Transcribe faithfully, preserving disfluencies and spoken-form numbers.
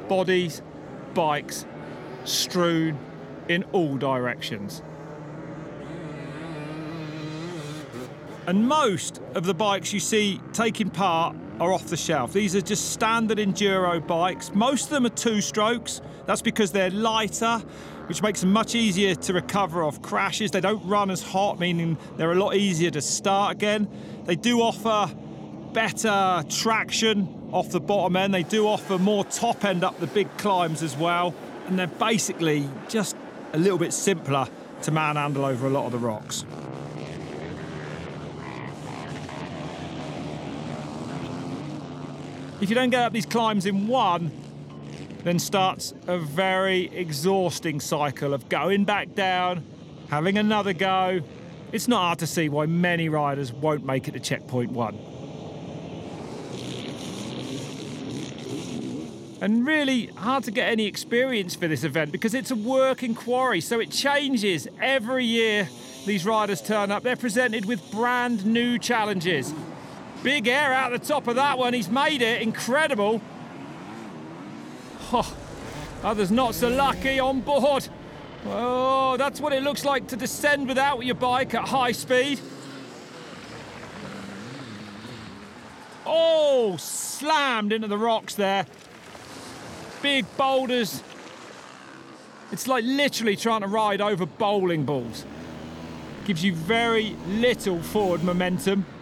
bodies, bikes, strewn in all directions. And most of the bikes you see taking part are off the shelf. These are just standard enduro bikes. Most of them are two strokes. That's because they're lighter, which makes them much easier to recover off crashes. They don't run as hot, meaning they're a lot easier to start again. They do offer better traction off the bottom end. They do offer more top end up the big climbs as well. And they're basically just a little bit simpler to manhandle over a lot of the rocks. If you don't get up these climbs in one, then starts a very exhausting cycle of going back down, having another go. It's not hard to see why many riders won't make it to checkpoint one. And really hard to get any experience for this event because it's a working quarry, so it changes every year. These riders turn up, they're presented with brand new challenges. Big air out the top of that one, he's made it, incredible. Oh, others not so lucky on board. Oh, that's what it looks like to descend without your bike at high speed. Oh, slammed into the rocks there. Big boulders. It's like literally trying to ride over bowling balls. Gives you very little forward momentum.